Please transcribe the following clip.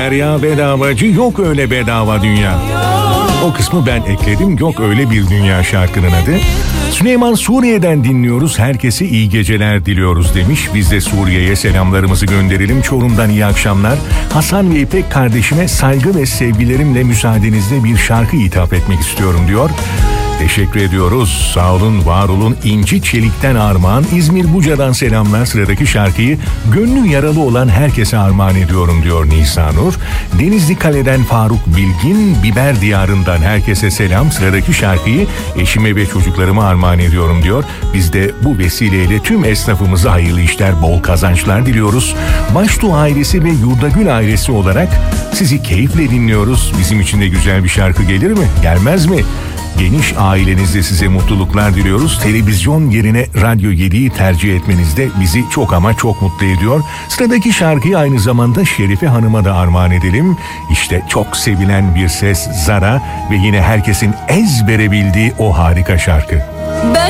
Derya bedavacı, yok öyle bedava dünya. O kısmı ben ekledim, yok öyle bir dünya şarkının adı. Süleyman Suriye'den dinliyoruz, herkese iyi geceler diliyoruz demiş. Biz de Suriye'ye selamlarımızı gönderelim. Çorum'dan iyi akşamlar. Hasan ve İpek kardeşime saygı ve sevgilerimle müsaadenizle bir şarkı ithaf etmek istiyorum diyor. Teşekkür ediyoruz. Sağ olun, var olun. İnci Çelik'ten armağan. İzmir Buca'dan selamlar. Sıradaki şarkıyı gönlü yaralı olan herkese armağan ediyorum diyor Nisanur. Denizli Kale'den Faruk Bilgin. Biber Diyarı'ndan herkese selam. Sıradaki şarkıyı eşime ve çocuklarıma armağan ediyorum diyor. Biz de bu vesileyle tüm esnafımıza hayırlı işler, bol kazançlar diliyoruz. Baştu ailesi ve Yurdagül ailesi olarak sizi keyifle dinliyoruz. Bizim için de güzel bir şarkı gelir mi? Gelmez mi? Geniş ailenizde size mutluluklar diliyoruz. Televizyon yerine Radyo 7'yi tercih etmeniz de bizi çok ama çok mutlu ediyor. Sıradaki şarkıyı aynı zamanda Şerife Hanım'a da armağan edelim. İşte çok sevilen bir ses Zara ve yine herkesin ezbere bildiği o harika şarkı.